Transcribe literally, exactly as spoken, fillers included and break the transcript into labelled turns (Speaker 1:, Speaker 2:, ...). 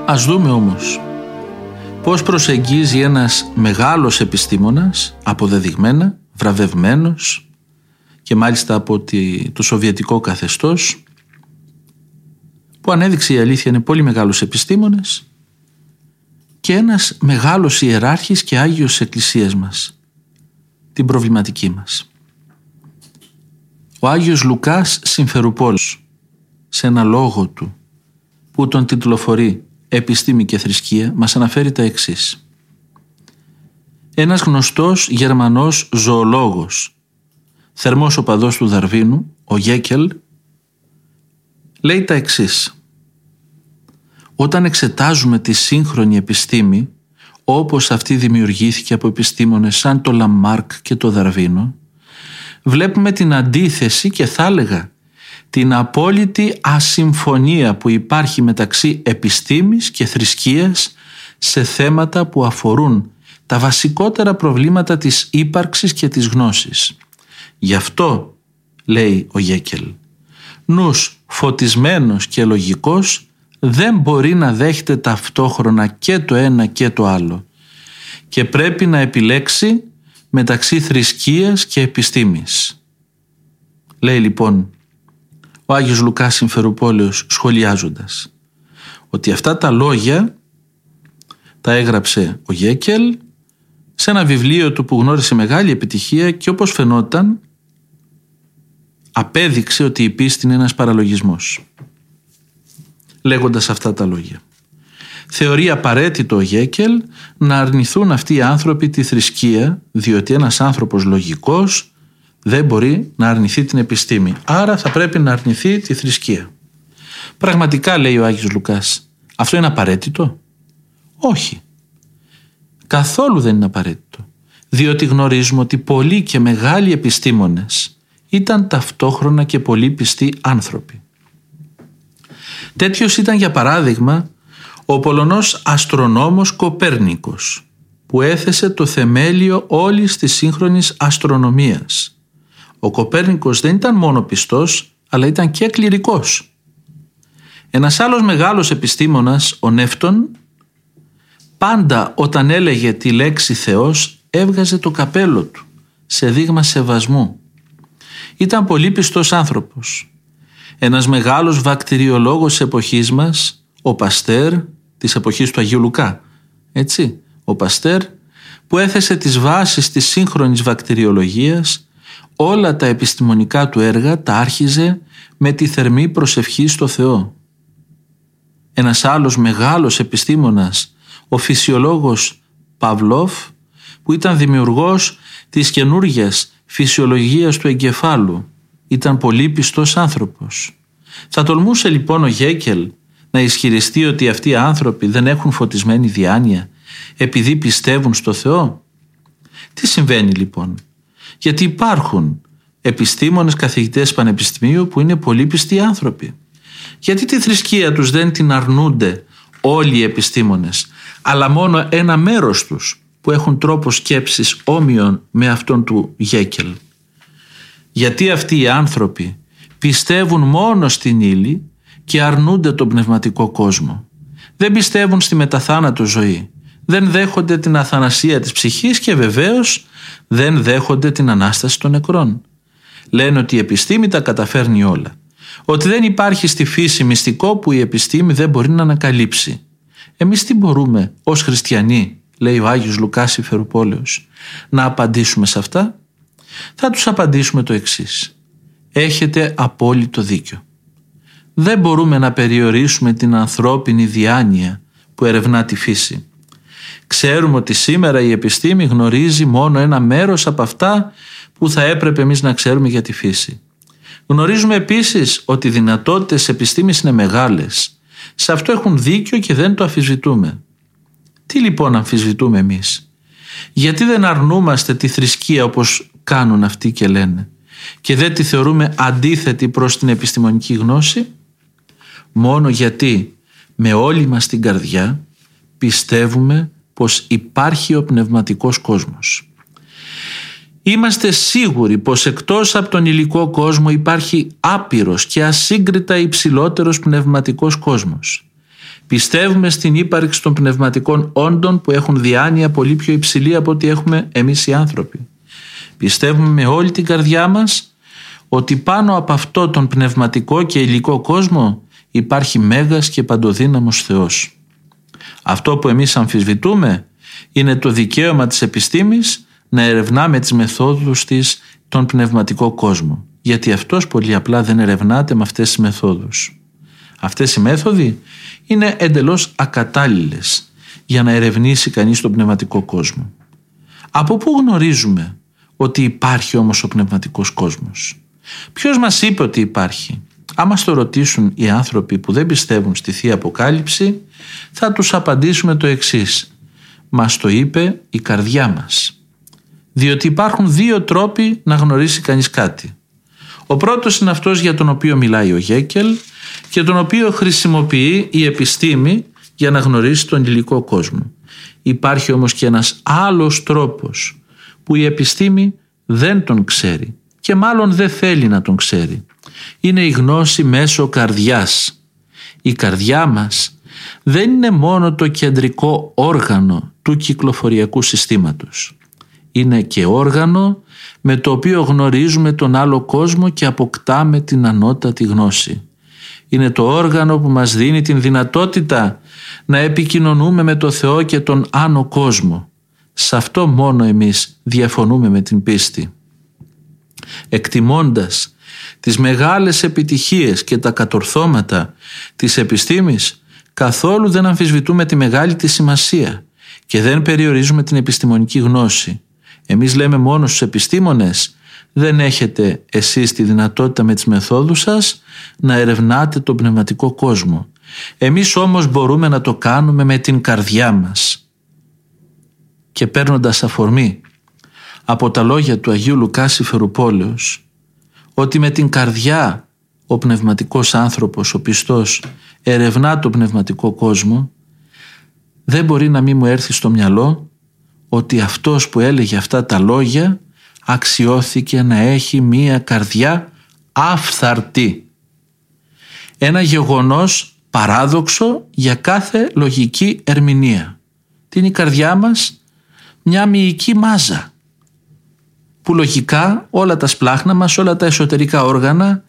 Speaker 1: Ας δούμε όμως πώς προσεγγίζει ένας μεγάλος επιστήμονας, αποδεδειγμένα, βραβευμένος και μάλιστα από τη, το σοβιετικό καθεστώς, που ανέδειξε, η αλήθεια είναι, πολύ μεγάλους επιστήμονες, και ένας μεγάλος ιεράρχης και Άγιος της Εκκλησίας μας, την προβληματική μας. Ο Άγιος Λουκάς Συμφερουπόλος, σε ένα λόγο του που τον τιτλοφορεί «Επιστήμη και θρησκεία», μας αναφέρει τα εξής. Ένας γνωστός Γερμανός ζωολόγος, θερμός οπαδός του Δαρβίνου, ο Γέκελ, λέει τα εξής. Όταν εξετάζουμε τη σύγχρονη επιστήμη, όπως αυτή δημιουργήθηκε από επιστήμονες σαν το Λαμάρκ και το Δαρβίνο, βλέπουμε την αντίθεση και θα έλεγα την απόλυτη ασυμφωνία που υπάρχει μεταξύ επιστήμης και θρησκείας σε θέματα που αφορούν τα βασικότερα προβλήματα της ύπαρξης και της γνώσης. Γι' αυτό, λέει ο Γέκελ, νους φωτισμένος και λογικός δεν μπορεί να δέχεται ταυτόχρονα και το ένα και το άλλο και πρέπει να επιλέξει μεταξύ θρησκείας και επιστήμης. Λέει λοιπόν ο Άγιος Λουκάς Συμφερουπόλεως, σχολιάζοντας, ότι αυτά τα λόγια τα έγραψε ο Γέκελ σε ένα βιβλίο του που γνώρισε μεγάλη επιτυχία και, όπως φαινόταν, απέδειξε ότι η πίστη είναι ένας παραλογισμός. Λέγοντας αυτά τα λόγια, θεωρεί απαραίτητο ο Γέκελ να αρνηθούν αυτοί οι άνθρωποι τη θρησκεία, διότι ένας άνθρωπος λογικός δεν μπορεί να αρνηθεί την επιστήμη, άρα θα πρέπει να αρνηθεί τη θρησκεία. Πραγματικά, λέει ο Άγιος Λουκάς, αυτό είναι απαραίτητο? Όχι, καθόλου δεν είναι απαραίτητο, διότι γνωρίζουμε ότι πολλοί και μεγάλοι επιστήμονες ήταν ταυτόχρονα και πολύ πιστοί άνθρωποι. Τέτοιος ήταν, για παράδειγμα, ο Πολωνός αστρονόμος Κοπέρνικος, που έθεσε το θεμέλιο όλης της σύγχρονης αστρονομίας. Ο Κοπέρνικος δεν ήταν μόνο πιστός, αλλά ήταν και κληρικός. Ένας άλλος μεγάλος επιστήμονας, ο Νεύτων, πάντα όταν έλεγε τη λέξη Θεός έβγαζε το καπέλο του σε δείγμα σεβασμού. Ήταν πολύ πιστός άνθρωπος. Ένας μεγάλος βακτηριολόγος της εποχής μας, ο Παστέρ, της εποχής του Αγίου Λουκά, έτσι, ο Παστέρ, που έθεσε τις βάσεις της σύγχρονης βακτηριολογίας, όλα τα επιστημονικά του έργα τα άρχιζε με τη θερμή προσευχή στο Θεό. Ένας άλλος μεγάλος επιστήμονας, ο φυσιολόγος Παυλόφ, που ήταν δημιουργός της καινούργιας φυσιολογίας του εγκεφάλου, ήταν πολύ πιστός άνθρωπος. Θα τολμούσε λοιπόν ο Γέκελ να ισχυριστεί ότι αυτοί οι άνθρωποι δεν έχουν φωτισμένη διάνοια επειδή πιστεύουν στο Θεό? Τι συμβαίνει λοιπόν? Γιατί υπάρχουν επιστήμονες, καθηγητές πανεπιστημίου που είναι πολύ πιστοί άνθρωποι. Γιατί τη θρησκεία τους δεν την αρνούνται όλοι οι επιστήμονες, αλλά μόνο ένα μέρος τους που έχουν τρόπο σκέψης όμοιον με αυτόν του Γέκελ? Γιατί αυτοί οι άνθρωποι πιστεύουν μόνο στην ύλη και αρνούνται τον πνευματικό κόσμο. Δεν πιστεύουν στη μεταθάνατο ζωή. Δεν δέχονται την αθανασία της ψυχής και βεβαίως δεν δέχονται την Ανάσταση των νεκρών. Λένε ότι η επιστήμη τα καταφέρνει όλα. Ότι δεν υπάρχει στη φύση μυστικό που η επιστήμη δεν μπορεί να ανακαλύψει. Εμείς τι μπορούμε ως χριστιανοί, λέει ο Άγιος Λουκάς Συμφερουπόλεως, να απαντήσουμε σε αυτά? Θα τους απαντήσουμε το εξής. Έχετε απόλυτο δίκιο. Δεν μπορούμε να περιορίσουμε την ανθρώπινη διάνοια που ερευνά τη φύση. Ξέρουμε ότι σήμερα η επιστήμη γνωρίζει μόνο ένα μέρος από αυτά που θα έπρεπε εμείς να ξέρουμε για τη φύση. Γνωρίζουμε επίσης ότι οι δυνατότητες επιστήμης είναι μεγάλες. Σε αυτό έχουν δίκιο και δεν το αμφισβητούμε. Τι λοιπόν αμφισβητούμε εμείς? Γιατί δεν αρνούμαστε τη θρησκεία όπως κάνουν αυτοί και λένε και δεν τη θεωρούμε αντίθετη προς την επιστημονική γνώση? Μόνο γιατί με όλη μας την καρδιά πιστεύουμε πως υπάρχει ο πνευματικός κόσμος. Είμαστε σίγουροι πως εκτός από τον υλικό κόσμο υπάρχει άπειρος και ασύγκριτα υψηλότερος πνευματικός κόσμος. Πιστεύουμε στην ύπαρξη των πνευματικών όντων που έχουν διάνοια πολύ πιο υψηλή από ό,τι έχουμε εμείς οι άνθρωποι. Πιστεύουμε με όλη την καρδιά μας ότι πάνω από αυτό τον πνευματικό και υλικό κόσμο υπάρχει μέγας και παντοδύναμος Θεός. Αυτό που εμείς αμφισβητούμε είναι το δικαίωμα της επιστήμης να ερευνά με τις μεθόδους της τον πνευματικό κόσμο, γιατί αυτός πολύ απλά δεν ερευνάται με αυτές τις μεθόδους. Αυτές οι μέθοδοι είναι εντελώς ακατάλληλες για να ερευνήσει κανείς τον πνευματικό κόσμο. Από πού γνωρίζουμε ότι υπάρχει όμως ο πνευματικός κόσμος? Ποιος μας είπε ότι υπάρχει? Άμα στο ρωτήσουν οι άνθρωποι που δεν πιστεύουν στη Θεία Αποκάλυψη, θα τους απαντήσουμε το εξής: μας το είπε η καρδιά μας. Διότι υπάρχουν δύο τρόποι να γνωρίσει κανείς κάτι. Ο πρώτος είναι αυτός για τον οποίο μιλάει ο Γέκελ και τον οποίο χρησιμοποιεί η επιστήμη για να γνωρίσει τον υλικό κόσμο. Υπάρχει όμως και ένας άλλος τρόπος που η επιστήμη δεν τον ξέρει και μάλλον δεν θέλει να τον ξέρει. Είναι η γνώση μέσω καρδιάς. Η καρδιά μας δεν είναι μόνο το κεντρικό όργανο του κυκλοφοριακού συστήματος. Είναι και όργανο με το οποίο γνωρίζουμε τον άλλο κόσμο και αποκτάμε την ανώτατη γνώση. Είναι το όργανο που μας δίνει την δυνατότητα να επικοινωνούμε με το Θεό και τον άνω κόσμο. Σε αυτό μόνο εμείς διαφωνούμε με την πίστη. Εκτιμώντας τις μεγάλες επιτυχίες και τα κατορθώματα της επιστήμης, καθόλου δεν αμφισβητούμε τη μεγάλη της σημασία και δεν περιορίζουμε την επιστημονική γνώση. Εμείς λέμε μόνο στους επιστήμονες: δεν έχετε εσείς τη δυνατότητα με τις μεθόδους σας να ερευνάτε τον πνευματικό κόσμο. Εμείς όμως μπορούμε να το κάνουμε με την καρδιά μας. Και παίρνοντας αφορμή από τα λόγια του Αγίου Λουκά Σιφερουπόλεως, ότι με την καρδιά ο πνευματικός άνθρωπος, ο πιστός, ερευνά τον πνευματικό κόσμο, δεν μπορεί να μην μου έρθει στο μυαλό ότι αυτός που έλεγε αυτά τα λόγια αξιώθηκε να έχει μία καρδιά άφθαρτη. Ένα γεγονός παράδοξο για κάθε λογική ερμηνεία. Τι είναι η καρδιά μας? Μια μυϊκή μάζα που λογικά όλα τα σπλάχνα μας, όλα τα εσωτερικά όργανα